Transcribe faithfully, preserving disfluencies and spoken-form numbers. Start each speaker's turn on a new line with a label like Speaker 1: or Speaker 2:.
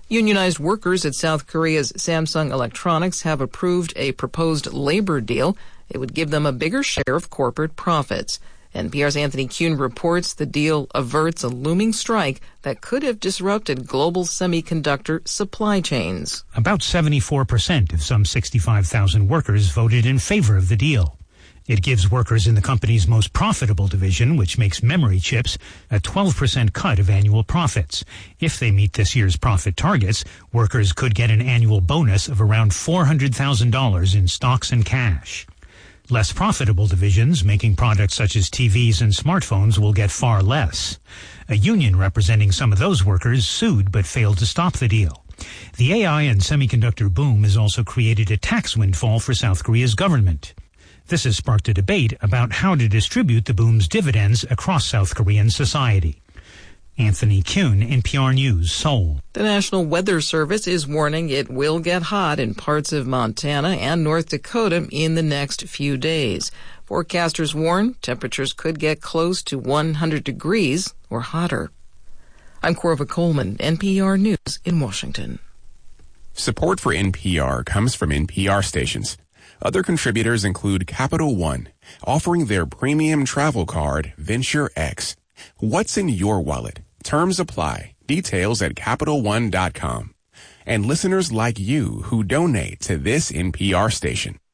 Speaker 1: Unionized workers at South Korea's Samsung Electronics have approved a proposed labor deal. It would give them a bigger share of corporate profits. N P R's Anthony Kuhn reports the deal averts a looming strike that could have disrupted global semiconductor supply chains.
Speaker 2: About seventy-four percent of some sixty-five thousand workers voted in favor of the deal. It gives workers in the company's most profitable division, which makes memory chips, a twelve percent cut of annual profits. If they meet this year's profit targets, workers could get an annual bonus of around four hundred thousand dollars in stocks and cash. Less profitable divisions, making products such as T Vs and smartphones, will get far less. A union representing some of those workers sued but failed to stop the deal. The A I and semiconductor boom has also created a tax windfall for South Korea's government. This has sparked a debate about how to distribute the boom's dividends across South Korean society. Anthony Kuhn, N P R News, Seoul.
Speaker 1: The National Weather Service is warning it will get hot in parts of Montana and North Dakota in the next few days. Forecasters warn temperatures could get close to one hundred degrees or hotter. I'm Corva Coleman, N P R News in Washington.
Speaker 3: Support for N P R comes from N P R stations. Other contributors include Capital One, offering their premium travel card, Venture X. What's in your wallet? Terms apply. Details at Capital One dot com. And listeners like you who donate to this N P R station.